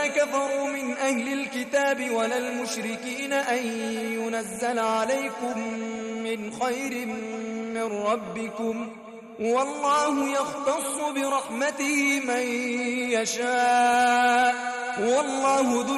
الذين كفروا من أهل الكتاب ولا المشركين أن ينزل عليكم من خير من ربكم والله يختص برحمته من يشاء والله ذو